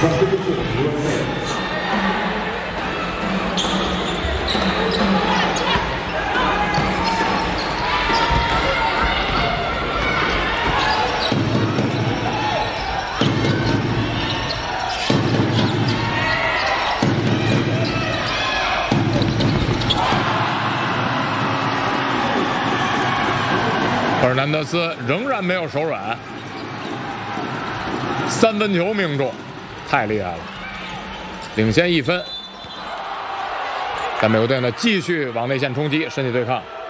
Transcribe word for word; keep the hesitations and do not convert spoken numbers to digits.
赫尔南德斯仍然没有手软，三分球命中，太厉害了，领先一分。但美国队呢继续往内线冲击，身体对抗。